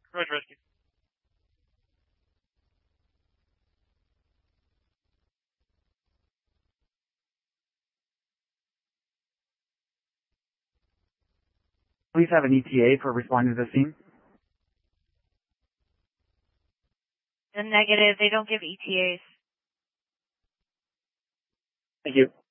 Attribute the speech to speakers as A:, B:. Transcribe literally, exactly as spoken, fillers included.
A: Roger, rescue.
B: Please have an E T A for responding to the scene.
C: The negative, they don't give E T As.
B: Thank you.